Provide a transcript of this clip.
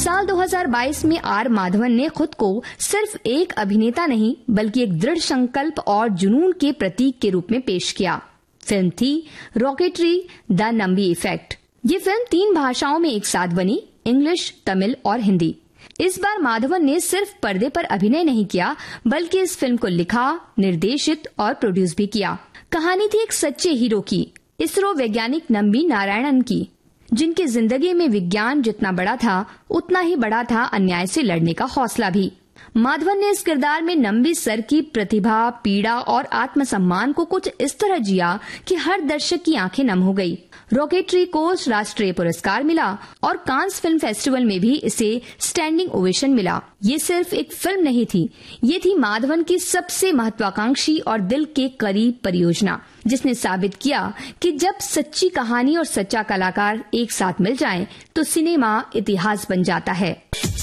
साल 2022 में आर माधवन ने खुद को सिर्फ एक अभिनेता नहीं बल्कि एक दृढ़ संकल्प और जुनून के प्रतीक के रूप में पेश किया। फिल्म थी रॉकेटरी द नंबी इफेक्ट। ये फिल्म 3 भाषाओं में एक साथ बनी, इंग्लिश, तमिल और हिंदी। इस बार माधवन ने सिर्फ पर्दे पर अभिनय नहीं किया बल्कि इस फिल्म को लिखा, निर्देशित और प्रोड्यूस भी किया। कहानी थी एक सच्चे हीरो की, इसरो वैज्ञानिक नंबी नारायणन की, जिनकी जिंदगी में विज्ञान जितना बड़ा था उतना ही बड़ा था अन्याय से लड़ने का हौसला भी। माधवन ने इस किरदार में नंबी सर की प्रतिभा, पीड़ा और आत्मसम्मान को कुछ इस तरह जिया कि हर दर्शक की आंखें नम हो गई। रॉकेटरी को राष्ट्रीय पुरस्कार मिला और कांस फिल्म फेस्टिवल में भी इसे स्टैंडिंग ओवेशन मिला। ये सिर्फ एक फिल्म नहीं थी, ये थी माधवन की सबसे महत्वाकांक्षी और दिल के करीब परियोजना, जिसने साबित किया कि जब सच्ची कहानी और सच्चा कलाकार एक साथ मिल जाएं, तो सिनेमा इतिहास बन जाता है।